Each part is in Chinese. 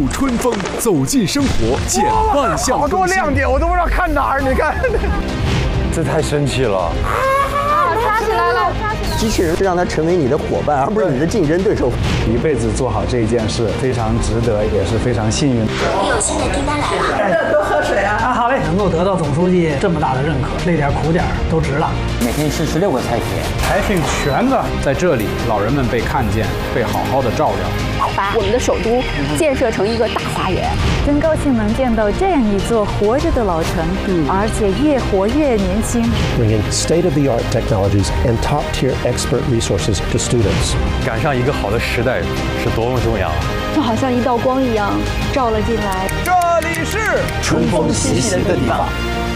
入春风，走进生活，减万项好多亮点，我都不知道看哪儿。你看， 这太神奇了！ 刷起来了！ 机器人是让它成为你的伙伴，而不是你的竞争对手。 一辈子做好这一件事，非常值得，也是非常幸运。 有新的订单来了， 多喝水啊！ 好嘞，能够得到总书记这么大的认可，累点苦点都值了。 每天吃16个菜品， 培训全的在这里，老人们被看见，被好好的照料。 把我们的首都建设成一个大花园， 真高兴能见到这样一座活着的老城，而且越活越年轻。 Bringing state-of-the-art technologies and top-tier expert resources to students。 赶上一个好的时代是多么重要啊！ 就好像一道光一样照了进来。 这里是春风习习的地方。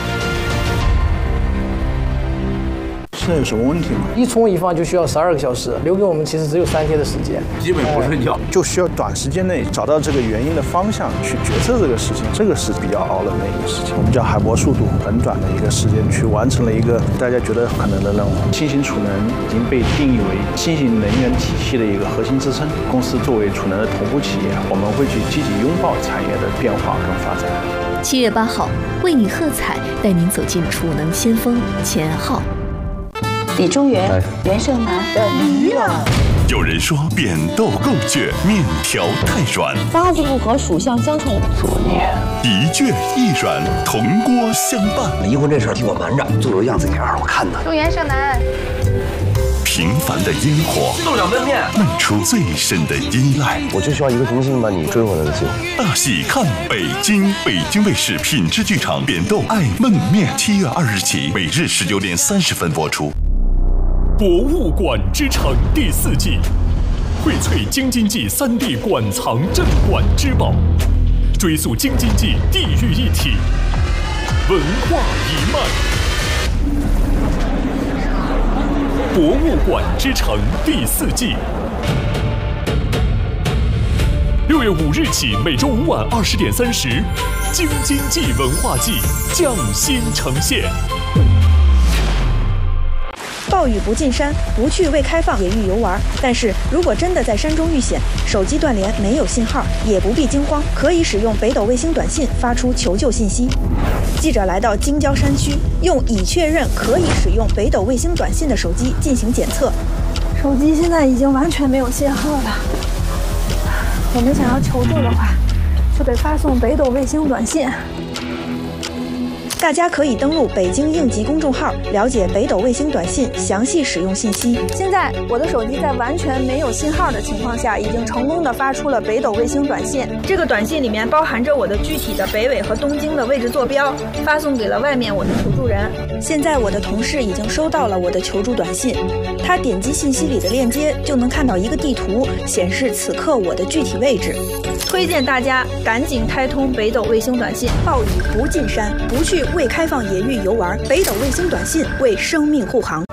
现在有什么问题吗？ 一冲一放就需要12个小时，留给我们其实只有3天的时间， 基本不睡觉， 就需要短时间内找到这个原因的方向，去决策这个事情，这个是比较熬人的一个事情。我们叫海博速度，很短的一个时间去完成了一个大家觉得可能的任务。新型储能已经被定义为新型能源体系的一个核心支撑。公司作为储能的头部企业，我们会去积极拥抱产业的变化跟发展。 7月8号，为你喝彩，带您走进储能先锋前号。 李中原、袁胜男的娱乐。 有人说扁豆够倔，面条太软， 八字不合，属相相冲， 作孽。 一倔一软，同锅相伴。 离婚这事儿替我瞒着，做做样子给二我看的。 祝袁胜男。 平凡的烟火， 豆角焖面， 漫出最深的依赖。 我就需要一个明星把你追回来的机会。 大戏看北京，北京卫视品质剧场扁豆爱焖面，7月2日起，每日19点30分播出。 博物馆之城第4季，荟萃京津冀3D 馆藏镇馆之宝，追溯京津冀地域一体，文化一脉。博物馆之城第4季，6月5日起，每周5晚20点30，京津冀文化季匠心呈现。 暴雨不进山，不去未开放野域游玩。但是如果真的在山中遇险，手机断联没有信号，也不必惊慌，可以使用北斗卫星短信发出求救信息。记者来到京郊山区，用已确认可以使用北斗卫星短信的手机进行检测。 手机现在已经完全没有信号了。我们想要求助的话，就得发送北斗卫星短信。 大家可以登录北京应急公众号，了解北斗卫星短信详细使用信息。 现在我的手机在完全没有信号的情况下，已经成功的发出了北斗卫星短信。 这个短信里面包含着我的具体的北纬和东经的位置坐标，发送给了外面我的求助人。现在我的同事已经收到了我的求助短信，他点击信息里的链接就能看到一个地图，显示此刻我的具体位置。推荐大家赶紧开通北斗卫星短信，暴雨不进山，不去未开放野域游玩，北斗卫星短信为生命护航。